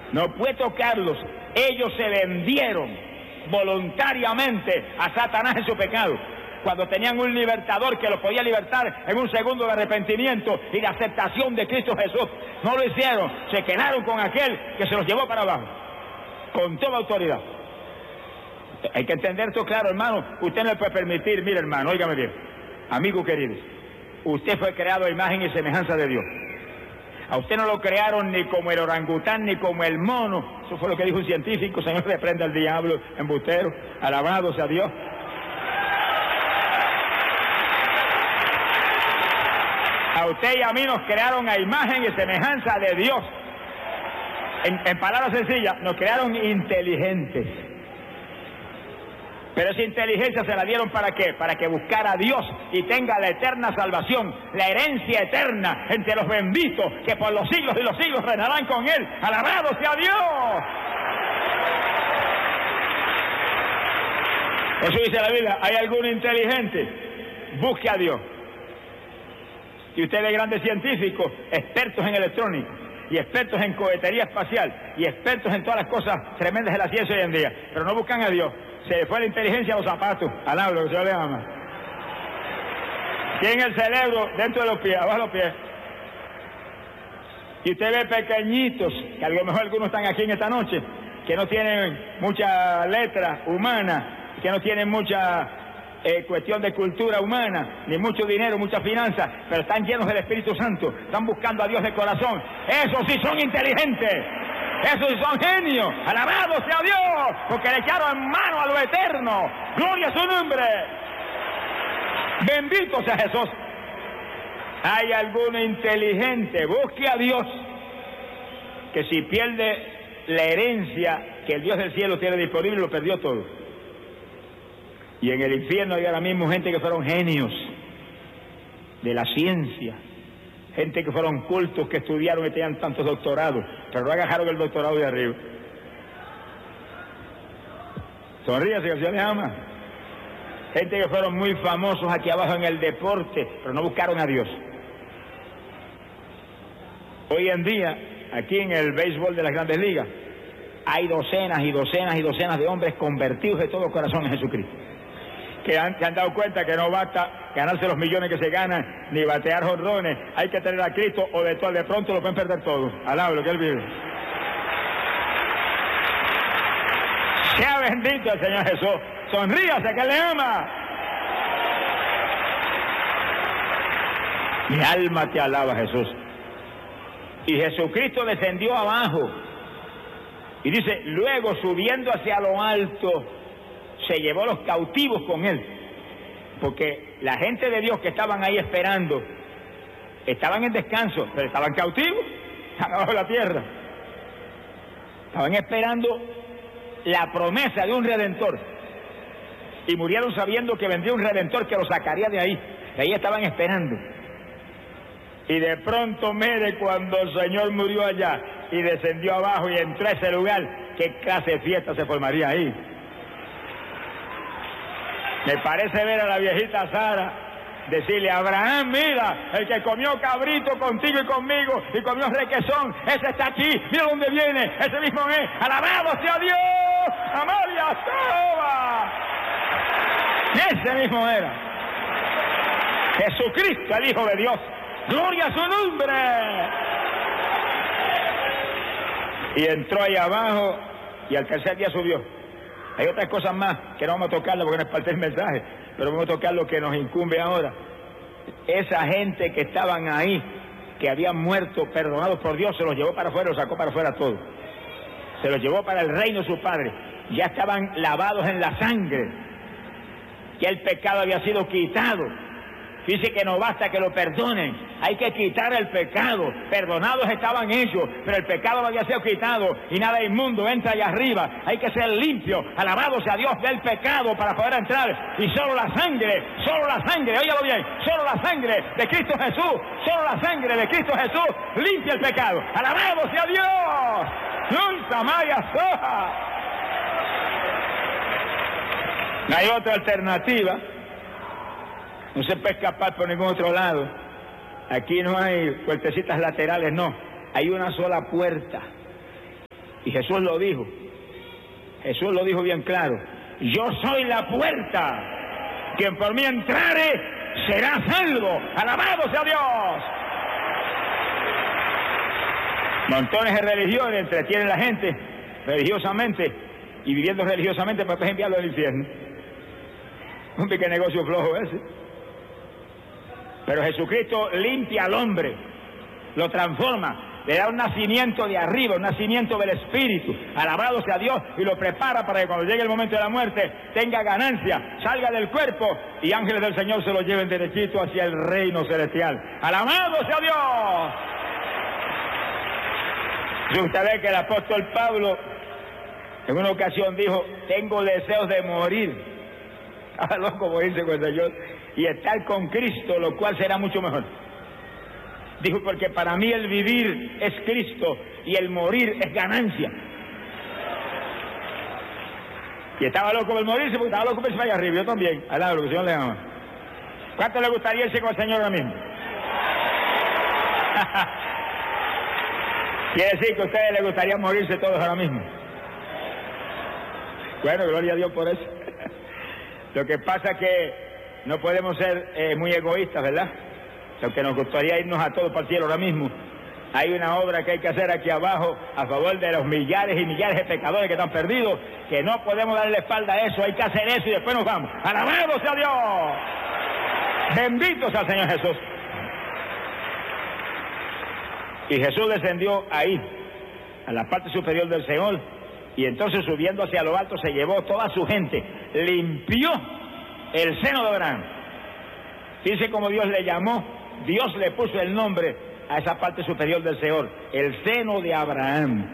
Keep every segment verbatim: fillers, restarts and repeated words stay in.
no puede tocarlos. Ellos se vendieron voluntariamente a Satanás en su pecado, cuando tenían un libertador que los podía libertar en un segundo de arrepentimiento y de aceptación de Cristo Jesús. No lo hicieron, se quedaron con aquel que se los llevó para abajo, con toda autoridad. Hay que entender esto claro, hermano. Usted no le puede permitir, mire hermano, óigame bien, amigo querido, usted fue creado a imagen y semejanza de Dios. A usted no lo crearon ni como el orangután ni como el mono. Eso fue lo que dijo un científico. Señor, reprenda al diablo, embustero, alabado sea Dios. A usted y a mí nos crearon a imagen y semejanza de Dios. En, en palabras sencillas, nos crearon inteligentes. Pero esa inteligencia se la dieron ¿para qué? Para que buscara a Dios y tenga la eterna salvación, la herencia eterna entre los benditos que por los siglos y los siglos reinarán con Él. ¡Alabado sea Dios! Eso dice la Biblia. ¿Hay algún inteligente? Busque a Dios. Y usted ve grandes científicos, expertos en electrónica, y expertos en cohetería espacial, y expertos en todas las cosas tremendas de la ciencia hoy en día, pero no buscan a Dios. Se fue la inteligencia a los zapatos, al hablo, que se le ama. Tiene el cerebro dentro de los pies, abajo de los pies. Y usted ve pequeñitos, que a lo mejor algunos están aquí en esta noche, que no tienen mucha letra humana, que no tienen mucha eh, cuestión de cultura humana, ni mucho dinero, mucha finanza, pero están llenos del Espíritu Santo, están buscando a Dios de corazón. Esos sí son inteligentes. Esos son genios, alabado sea Dios, porque le echaron en mano a lo eterno. Gloria a su nombre. Bendito sea Jesús. Hay alguno inteligente, busque a Dios, que si pierde la herencia que el Dios del cielo tiene disponible, lo perdió todo. Y en el infierno hay ahora mismo gente que fueron genios de la ciencia, gente que fueron cultos, que estudiaron y tenían tantos doctorados, pero no agarraron el doctorado de arriba. Sonríase, que el Señor les ama. Gente que fueron muy famosos aquí abajo en el deporte, pero no buscaron a Dios. Hoy en día, aquí en el béisbol de las grandes ligas, hay docenas y docenas y docenas de hombres convertidos de todo corazón en Jesucristo, que han, se han dado cuenta que no basta ganarse los millones que se ganan, ni batear jonrones, hay que tener a Cristo, o de todo, de pronto lo pueden perder todo. Alaba lo que Él vive. Sea bendito el Señor Jesús. Sonríase, que le ama. Mi alma te alaba, Jesús. Y Jesucristo descendió abajo. Y dice, luego subiendo hacia lo alto, se llevó los cautivos con Él. Porque la gente de Dios que estaban ahí esperando, estaban en descanso, pero estaban cautivos, estaban abajo de la tierra. Estaban esperando la promesa de un Redentor. Y murieron sabiendo que vendría un Redentor que los sacaría de ahí. De ahí estaban esperando. Y de pronto, mire, cuando el Señor murió allá y descendió abajo y entró a ese lugar, ¿qué clase de fiesta se formaría ahí? Me parece ver a la viejita Sara decirle a Abraham, mira, el que comió cabrito contigo y conmigo y comió requesón, ese está aquí, mira dónde viene, ese mismo es, alabado sea Dios, Amalia Soba. Ese mismo era Jesucristo, el Hijo de Dios. ¡Gloria a su nombre! Y entró ahí abajo y al tercer día subió. Hay otras cosas más que no vamos a tocarlas porque no es parte del mensaje, pero vamos a tocar lo que nos incumbe ahora. Esa gente que estaban ahí, que habían muerto, perdonados por Dios, se los llevó para afuera, los sacó para afuera todo. Se los llevó para el reino de su Padre. Ya estaban lavados en la sangre. Ya el pecado había sido quitado. Dice que no basta que lo perdonen, hay que quitar el pecado. Perdonados estaban ellos, pero el pecado no había sido quitado y nada inmundo entra allá arriba. Hay que ser limpio, alabado sea Dios, del pecado para poder entrar. Y solo la sangre, solo la sangre, óigalo bien, solo la sangre de Cristo Jesús, solo la sangre de Cristo Jesús limpia el pecado. Alabado sea Dios. Nunca Maya Soja. No hay otra alternativa. No se puede escapar por ningún otro lado. Aquí no hay puertecitas laterales, no. Hay una sola puerta. Y Jesús lo dijo, Jesús lo dijo bien claro: yo soy la puerta, quien por mí entrare será salvo. ¡Alabado sea Dios! Montones de religiones entretienen a la gente religiosamente, y viviendo religiosamente para después enviarlo al infierno. Un pequeño negocio flojo ese. Pero Jesucristo limpia al hombre, lo transforma, le da un nacimiento de arriba, un nacimiento del Espíritu, alabado sea Dios, y lo prepara para que cuando llegue el momento de la muerte tenga ganancia, salga del cuerpo y ángeles del Señor se lo lleven derechito hacia el reino celestial. ¡Alabado sea Dios! Y usted ve que el apóstol Pablo en una ocasión dijo: tengo deseos de morir, estaba loco como dice con el Señor, y estar con Cristo, lo cual será mucho mejor. Dijo: porque para mí el vivir es Cristo y el morir es ganancia. Y estaba loco por morirse, porque estaba loco por irse allá arriba. Yo también, al lado, lo que el Señor le ama. ¿Cuánto le gustaría irse con el Señor ahora mismo? Quiere decir que a ustedes les gustaría morirse todos ahora mismo. Bueno, gloria a Dios por eso. Lo que pasa es que no podemos ser eh, muy egoístas, ¿verdad? Aunque nos gustaría irnos a todos para el cielo ahora mismo, hay una obra que hay que hacer aquí abajo a favor de los millares y millares de pecadores que están perdidos, que no podemos darle la espalda a eso, hay que hacer eso y después nos vamos. ¡Alabado sea Dios! Benditos al Señor Jesús. Y Jesús descendió ahí, a la parte superior del Seol, y entonces subiendo hacia lo alto se llevó toda su gente, limpió el seno de Abraham. Dice como Dios le llamó, Dios le puso el nombre a esa parte superior del Seol, el seno de Abraham.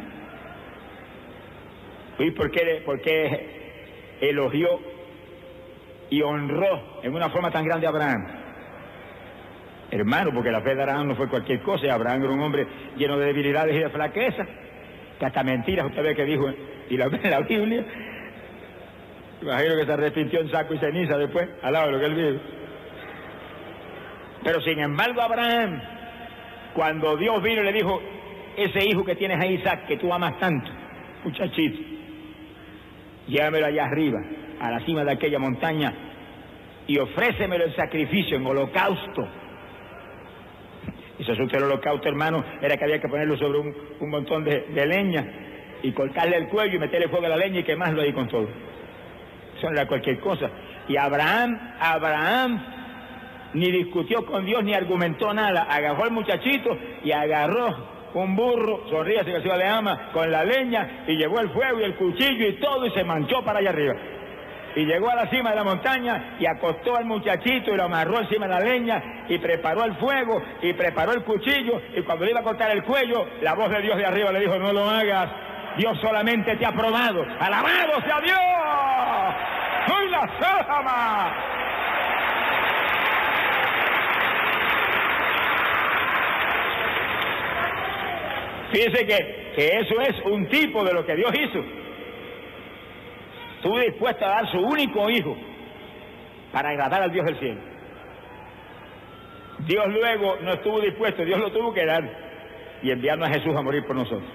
¿Y por qué, por qué elogió y honró en una forma tan grande a Abraham? Hermano, porque la fe de Abraham no fue cualquier cosa. Abraham era un hombre lleno de debilidades y de flaqueza, que hasta mentiras usted ve que dijo y la, en la Biblia. Imagino que se arrepintió en saco y ceniza después, al lado de lo que él vive. Pero sin embargo Abraham, cuando Dios vino y le dijo: ese hijo que tienes ahí, Isaac, que tú amas tanto, muchachito, llévamelo allá arriba, a la cima de aquella montaña, y ofrécemelo en sacrificio, en holocausto. Y se asusta el holocausto, hermano, era que había que ponerlo sobre un, un montón de, de leña y cortarle el cuello y meterle fuego a la leña y quemarlo ahí con todo. Eso no era cualquier cosa. Y Abraham, Abraham ni discutió con Dios ni argumentó nada. Agarró al muchachito y agarró un burro, sonríase que se le ama, con la leña, y llevó el fuego y el cuchillo y todo y se manchó para allá arriba. Y llegó a la cima de la montaña y acostó al muchachito y lo amarró encima de la leña y preparó el fuego y preparó el cuchillo, y cuando le iba a cortar el cuello, la voz de Dios de arriba le dijo: no lo hagas, Dios solamente te ha probado. ¡Alabado sea Dios! ¡Soy la Sódoma! Fíjese que, que eso es un tipo de lo que Dios hizo. Estuvo dispuesto a dar su único hijo para agradar al Dios del cielo. Dios luego no estuvo dispuesto, Dios lo tuvo que dar y enviarnos a Jesús a morir por nosotros.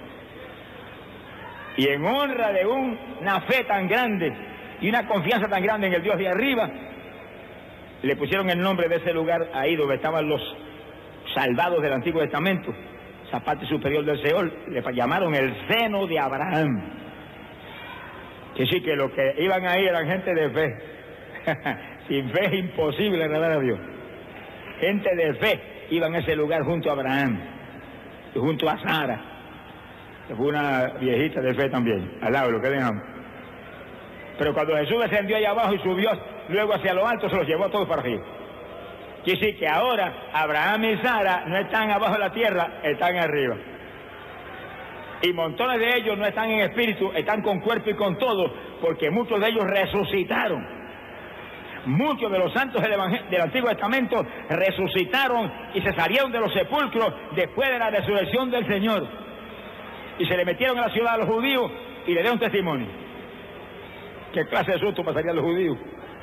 Y en honra de un, una fe tan grande y una confianza tan grande en el Dios de arriba, le pusieron el nombre de ese lugar ahí donde estaban los salvados del Antiguo Testamento, esa parte superior del Seol, le llamaron el seno de Abraham. Que sí, que los que iban ahí eran gente de fe. Sin fe es imposible agradar a Dios. Gente de fe iban a ese lugar junto a Abraham y junto a Sara, que fue una viejita de fe también, al lado de lo que dejamos. Pero cuando Jesús descendió allá abajo y subió luego hacia lo alto, se los llevó a todos para arriba. Que sí, que ahora Abraham y Sara no están abajo de la tierra, están arriba. Y montones de ellos no están en espíritu, están con cuerpo y con todo, porque muchos de ellos resucitaron. Muchos de los santos del, del Antiguo Testamento resucitaron y se salieron de los sepulcros después de la resurrección del Señor. Y se le metieron a la ciudad a los judíos y le dieron testimonio. ¿Qué clase de susto pasaría a los judíos?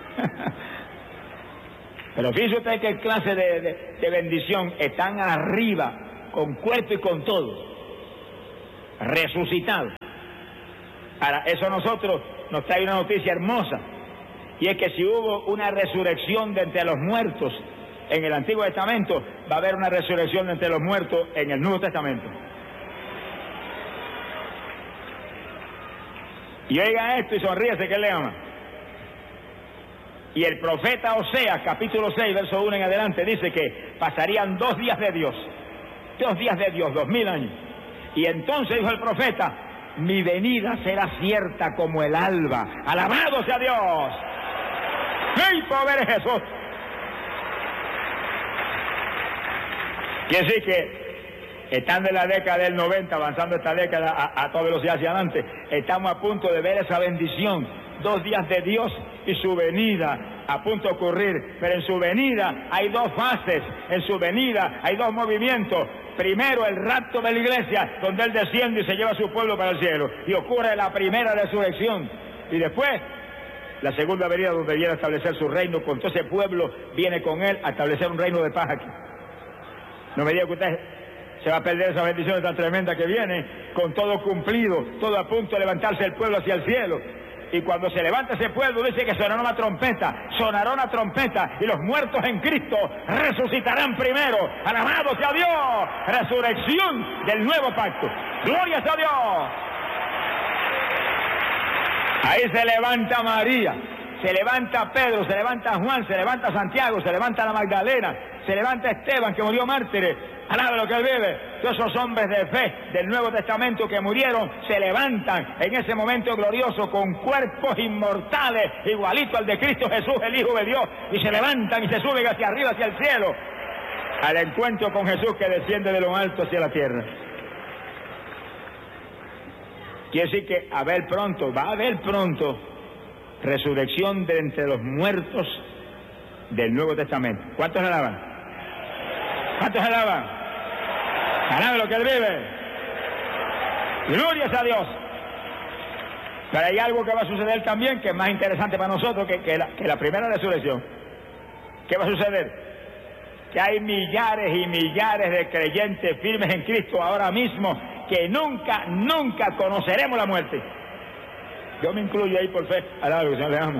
Pero fíjese usted qué clase de, de, de bendición. Están arriba, con cuerpo y con todo, resucitados. Ahora, eso a nosotros nos trae una noticia hermosa, y es que si hubo una resurrección de entre los muertos en el Antiguo Testamento, va a haber una resurrección de entre los muertos en el Nuevo Testamento. Y oiga esto y sonríese que le ama. Y el profeta Oseas, capítulo seis, verso uno en adelante, dice que pasarían dos días de Dios, dos días de Dios, dos mil años. Y entonces dijo el profeta, mi venida será cierta como el alba. ¡Alabado sea Dios! ¡Ay, pobre Jesús! Quiere decir que estando en la década del noventa, avanzando esta década a, a toda velocidad hacia adelante, estamos a punto de ver esa bendición. Dos días de Dios y su venida a punto de ocurrir. Pero en su venida hay dos fases, en su venida hay dos movimientos. Primero el rapto de la iglesia, donde Él desciende y se lleva a su pueblo para el cielo, y ocurre la primera resurrección. Y después la segunda venida, donde viene a establecer su reino, con todo ese pueblo viene con Él a establecer un reino de paz aquí. No me diga que usted se va a perder esas bendiciones tan tremendas que vienen, con todo cumplido, todo a punto de levantarse el pueblo hacia el cielo. Y cuando se levanta ese pueblo, dice que sonará una trompeta, sonará una trompeta, y los muertos en Cristo resucitarán primero. ¡Alabado sea Dios! Resurrección del nuevo pacto. ¡Gloria sea Dios! Ahí se levanta María, se levanta Pedro, se levanta Juan, se levanta Santiago, se levanta la Magdalena, se levanta Esteban, que murió mártir. Alabe lo que Él vive. Todos esos hombres de fe del Nuevo Testamento que murieron se levantan en ese momento glorioso con cuerpos inmortales igualito al de Cristo Jesús, el Hijo de Dios, y se levantan y se suben hacia arriba, hacia el cielo, al encuentro con Jesús que desciende de lo alto hacia la tierra. Quiere decir que a ver pronto, va a haber pronto resurrección de entre los muertos del Nuevo Testamento. ¿Cuántos alaban? ¿Cuántos alaban? Alabe lo que Él vive. Glorias a Dios. Pero hay algo que va a suceder también que es más interesante para nosotros que, que, la, que la primera resurrección. ¿Qué va a suceder? Que hay millares y millares de creyentes firmes en Cristo ahora mismo que nunca, nunca conoceremos la muerte. Yo me incluyo ahí por fe. Alabe lo que Señor le ama.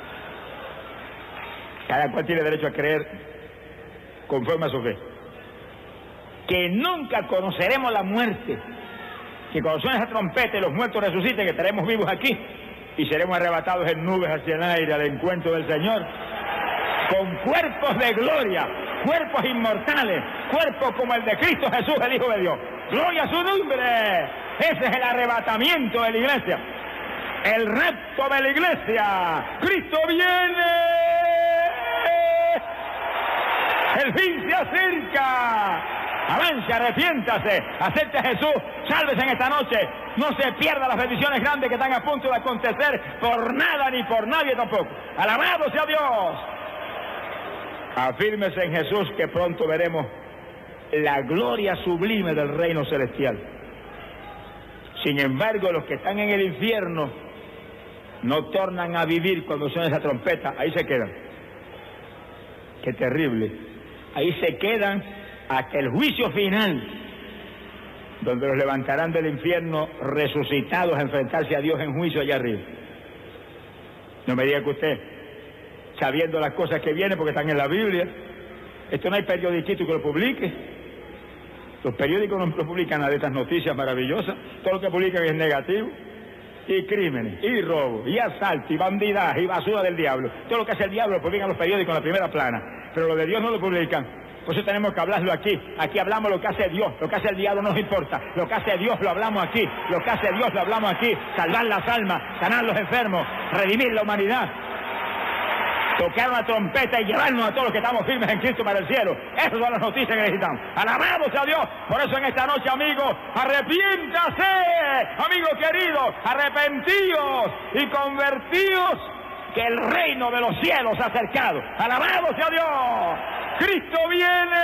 Cada cual tiene derecho a creer conforme a su fe. Que nunca conoceremos la muerte, que cuando suene esa trompeta y los muertos resuciten, que estaremos vivos aquí y seremos arrebatados en nubes hacia el aire al encuentro del Señor, con cuerpos de gloria, cuerpos inmortales, cuerpos como el de Cristo Jesús, el Hijo de Dios. ¡Gloria a su nombre! Ese es el arrebatamiento de la iglesia, el rapto de la iglesia. ¡Cristo viene! ¡El fin se acerca! Avance, arrepiéntase, acepte a Jesús, sálvese en esta noche. No se pierda las bendiciones grandes que están a punto de acontecer por nada ni por nadie tampoco. Alabado sea Dios. Afírmese en Jesús que pronto veremos la gloria sublime del reino celestial. Sin embargo, los que están en el infierno no tornan a vivir cuando suena esa trompeta, ahí se quedan. Qué terrible. Ahí se quedan hasta el juicio final, donde los levantarán del infierno resucitados a enfrentarse a Dios en juicio allá arriba. No me diga que usted, sabiendo las cosas que vienen porque están en la Biblia, esto no hay periodiquito que lo publique. Los periódicos no publican nada de estas noticias maravillosas. Todo lo que publican es negativo. Y crímenes, y robo, y asalto, y bandidaje, y basura del diablo. Todo lo que hace el diablo lo publican los periódicos en la primera plana. Pero lo de Dios no lo publican. Por eso tenemos que hablarlo aquí. Aquí hablamos lo que hace Dios. Lo que hace el diablo no nos importa. Lo que hace Dios lo hablamos aquí. Lo que hace Dios lo hablamos aquí. Salvar las almas, sanar los enfermos, redimir la humanidad, tocar una trompeta y llevarnos a todos los que estamos firmes en Cristo para el cielo. Esas son las noticias que necesitamos. Alabado sea Dios. Por eso en esta noche, amigos, arrepiéntase, amigo querido, arrepentíos y convertíos, que el reino de los cielos se ha acercado. Alabado sea Dios. Cristo viene.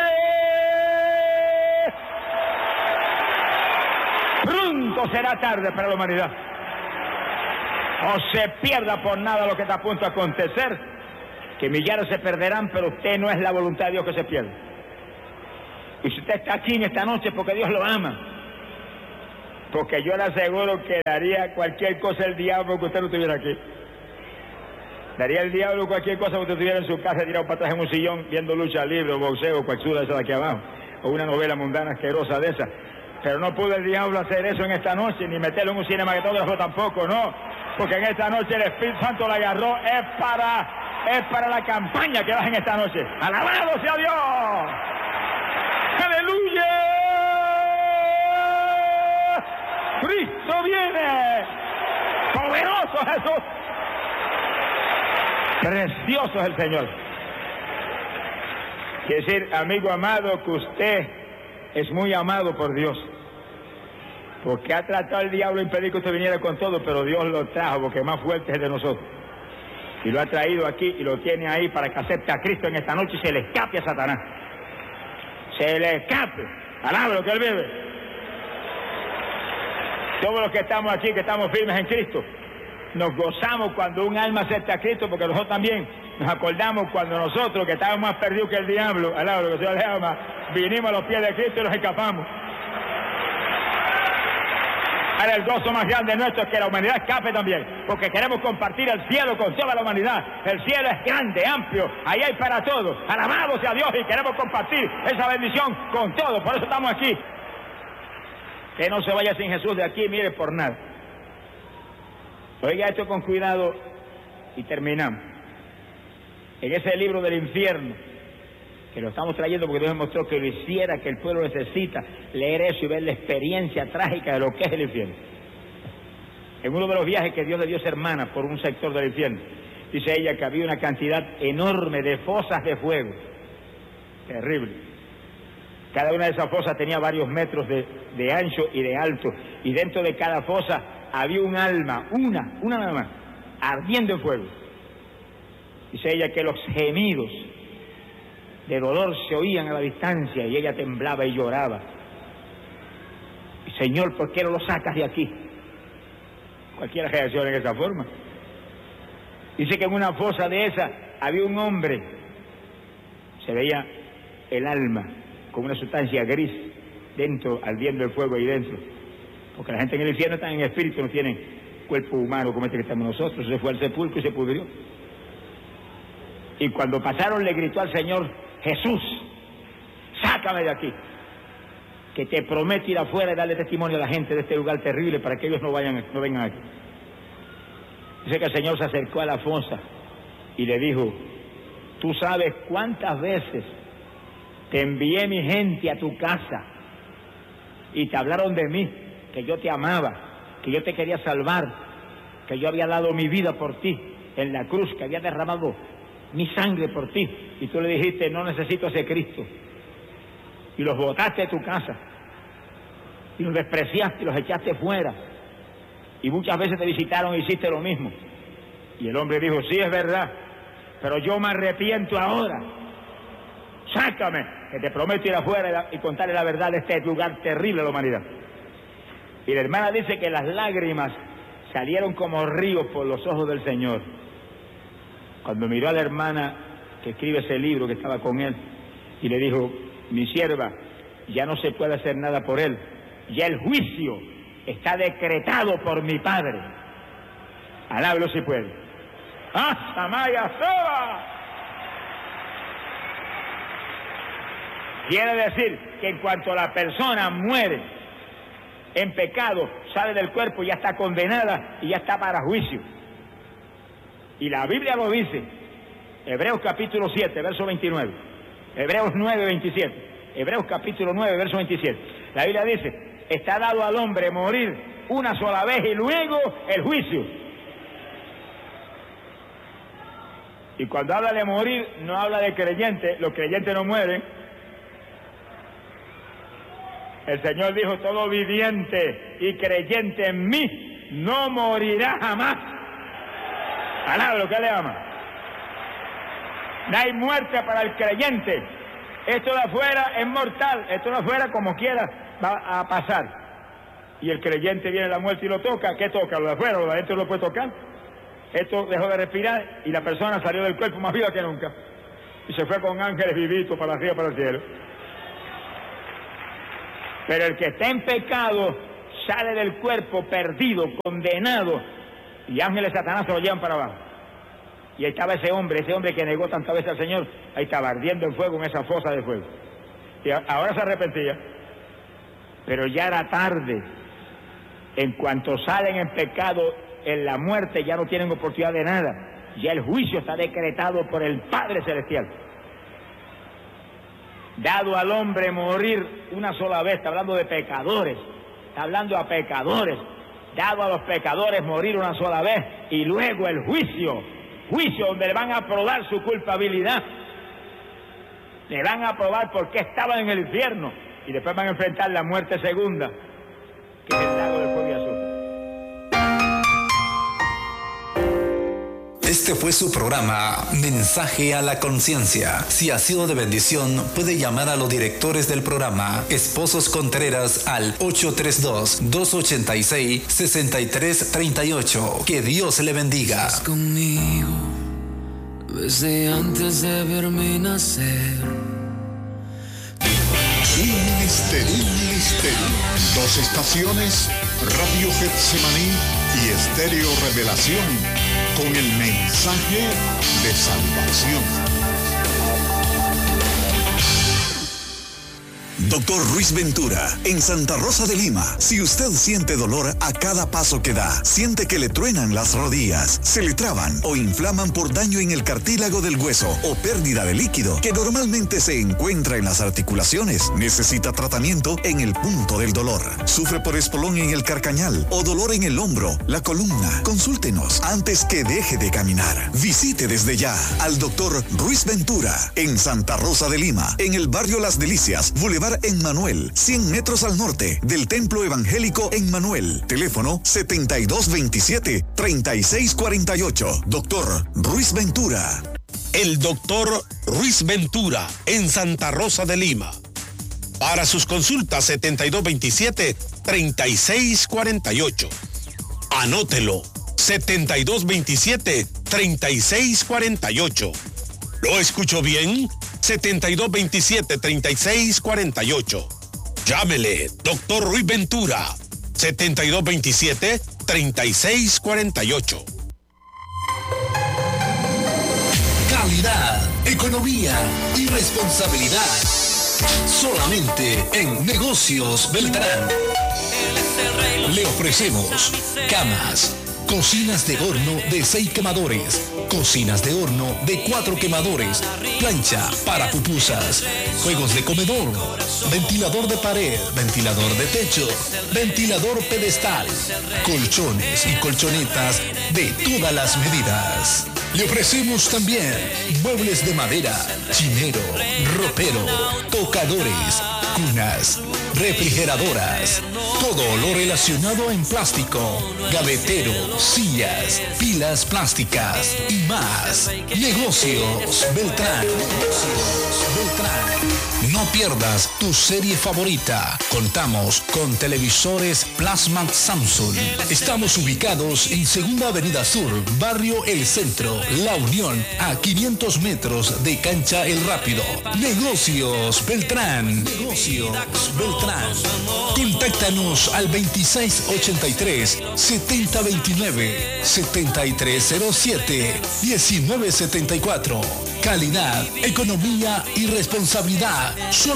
Pronto será tarde para la humanidad. No se pierda por nada lo que está a punto de acontecer, que millares se perderán, pero usted no es la voluntad de Dios que se pierda. Y si usted está aquí en esta noche porque Dios lo ama, Porque yo le aseguro que daría cualquier cosa el diablo que usted no estuviera aquí. Daría el diablo cualquier cosa que usted estuviera en su casa tirado para atrás en un sillón viendo lucha libre, o boxeo, cualquiera de esa de aquí abajo, o una novela mundana asquerosa de esa. Pero no pudo el diablo hacer eso en esta noche, ni meterlo en un cinematógrafo tampoco, no. Porque en esta noche el Espíritu Santo la agarró, es para, es para la campaña que vas en esta noche. ¡Alabado sea Dios! ¡Aleluya! ¡Cristo viene! ¡Poderoso Jesús! Precioso es el Señor. Quiere decir, amigo amado, que usted es muy amado por Dios. Porque ha tratado el diablo de impedir que usted viniera con todo, pero Dios lo trajo porque más fuerte es el de nosotros. Y lo ha traído aquí y lo tiene ahí para que acepte a Cristo en esta noche y se le escape a Satanás. Se le escape. Alaba lo que él vive. Todos los que estamos aquí, que estamos firmes en Cristo, nos gozamos cuando un alma acepta a Cristo, porque nosotros también nos acordamos cuando nosotros, que estábamos más perdidos que el diablo, alaba lo que se le llama, vinimos a los pies de Cristo y nos escapamos. Ahora el gozo más grande nuestro es que la humanidad escape también, porque queremos compartir el cielo con toda la humanidad. El cielo es grande, amplio, ahí hay para todos. Alabado sea Dios y queremos compartir esa bendición con todos, por eso estamos aquí. Que no se vaya sin Jesús de aquí, mire, por nada. Oiga esto con cuidado y terminamos. En ese libro del infierno, que lo estamos trayendo porque Dios demostró que lo hiciera, que el pueblo necesita leer eso y ver la experiencia trágica de lo que es el infierno. En uno de los viajes que Dios le dio a su hermana por un sector del infierno, dice ella que había una cantidad enorme de fosas de fuego. Terrible. Cada una de esas fosas tenía varios metros de, de ancho y de alto, y dentro de cada fosa había un alma, una, una nada más, ardiendo en fuego. Dice ella que los gemidos de dolor se oían a la distancia y ella temblaba y lloraba. Y, Señor, ¿por qué no lo sacas de aquí? Cualquiera reacciona en esa forma. Dice que en una fosa de esa había un hombre, se veía el alma con una sustancia gris dentro, ardiendo el fuego ahí dentro. Porque la gente en el infierno está en espíritu, no tienen cuerpo humano como este que estamos nosotros. Se fue al sepulcro y se pudrió. Y cuando pasaron le gritó al Señor: Jesús, sácame de aquí, que te prometo ir afuera y darle testimonio a la gente de este lugar terrible para que ellos no vayan, no vengan aquí. Dice que el Señor se acercó a la fosa y le dijo: tú sabes cuántas veces te envié mi gente a tu casa y te hablaron de mí, que yo te amaba, que yo te quería salvar, que yo había dado mi vida por ti en la cruz, que había derramado mi sangre por ti, y tú le dijiste: no necesito a ese Cristo, y los botaste de tu casa y los despreciaste y los echaste fuera, y muchas veces te visitaron e hiciste lo mismo. Y el hombre dijo: sí, es verdad, pero yo me arrepiento ahora, sácame, que te prometo ir afuera y contarle la verdad de este lugar terrible de la humanidad. Y la hermana dice que las lágrimas salieron como ríos por los ojos del Señor cuando miró a la hermana que escribe ese libro, que estaba con él, y le dijo: mi sierva, ya no se puede hacer nada por él, ya el juicio está decretado por mi Padre. Alábelo si puede. ¡Ah, Samaya Soba! Quiere decir que en cuanto la persona muere en pecado, sale del cuerpo, ya está condenada y ya está para juicio. Y la Biblia lo dice, Hebreos capítulo siete, verso veintinueve, Hebreos nueve, veintisiete, Hebreos capítulo nueve, verso veintisiete. La Biblia dice: está dado al hombre morir una sola vez y luego el juicio. Y cuando habla de morir, no habla de creyentes, los creyentes no mueren. El Señor dijo: todo viviente y creyente en mí no morirá jamás. Alaba lo que le ama. No hay muerte para el creyente. Esto de afuera es mortal, esto de afuera como quiera va a pasar. Y el creyente viene la muerte y lo toca. ¿Qué toca? ¿Lo de afuera? ¿Lo de adentro lo puede tocar? Esto dejó de respirar y la persona salió del cuerpo más viva que nunca. Y se fue con ángeles vivitos para arriba, para el cielo. Pero el que está en pecado sale del cuerpo perdido, condenado, y ángeles de Satanás se lo llevan para abajo. Y ahí estaba ese hombre, ese hombre que negó tantas veces al Señor, ahí estaba ardiendo en fuego en esa fosa de fuego. Y ahora se arrepentía, pero ya era tarde. En cuanto salen en pecado, en la muerte, ya no tienen oportunidad de nada. Ya el juicio está decretado por el Padre Celestial. Dado al hombre morir una sola vez, está hablando de pecadores, está hablando a pecadores, dado a los pecadores morir una sola vez, y luego el juicio, juicio donde le van a probar su culpabilidad, le van a probar por qué estaban en el infierno, y después van a enfrentar la muerte segunda, que es el lago del fuego y azufre. Este fue su programa Mensaje a la Conciencia. Si ha sido de bendición, puede llamar a los directores del programa, Esposos Contreras, al ocho tres dos, dos ocho seis, seis tres tres ocho. Que Dios le bendiga. Estás conmigo desde antes de verme nacer. Un ministerio, un ministerio. Dos estaciones, Radio Getsemaní y Estéreo Revelación, con el mensaje de salvación. Doctor Ruiz Ventura, en Santa Rosa de Lima. Si usted siente dolor a cada paso que da, siente que le truenan las rodillas, se le traban o inflaman por daño en el cartílago del hueso o pérdida de líquido que normalmente se encuentra en las articulaciones, necesita tratamiento en el punto del dolor. Sufre por espolón en el carcañal o dolor en el hombro, la columna. Consúltenos antes que deje de caminar. Visite desde ya al doctor Ruiz Ventura en Santa Rosa de Lima, en el barrio Las Delicias, Boulevard en Manuel, cien metros al norte del Templo Evangélico en Manuel. Teléfono setenta y dos veintisiete, treinta y seis cuarenta y ocho. Doctor Ruiz Ventura. El doctor Ruiz Ventura en Santa Rosa de Lima. Para sus consultas, setenta y dos veintisiete, treinta y seis cuarenta y ocho. Anótelo, setenta y dos veintisiete, treinta y seis cuarenta y ocho. ¿Lo escuchó bien? setenta y dos veintisiete, treinta y seis cuarenta y ocho. Llámele, doctor Ruiz Ventura, setenta y dos veintisiete, treinta y seis cuarenta y ocho. Calidad, economía y responsabilidad. Solamente en Negocios Beltrán. Le ofrecemos camas, cocinas de horno de seis quemadores, cocinas de horno de cuatro quemadores, plancha para pupusas, juegos de comedor, ventilador de pared, ventilador de techo, ventilador pedestal, colchones y colchonetas de todas las medidas. Le ofrecemos también muebles de madera, chinero, ropero, tocadores, cunas, refrigeradoras, todo lo relacionado en plástico, gavetero, sillas, pilas plásticas y más. Negocios Beltrán. Negocios Beltrán. No pierdas tu serie favorita. Contamos con televisores Plasma Samsung. Estamos ubicados en Segunda Avenida Sur, Barrio El Centro, La Unión, a quinientos metros de Cancha El Rápido. Negocios Beltrán. Negocios Beltrán. Contáctanos al veintiséis ochenta y tres, setenta veintinueve, setenta y tres cero siete, diecinueve setenta y cuatro. Calidad, economía y responsabilidad.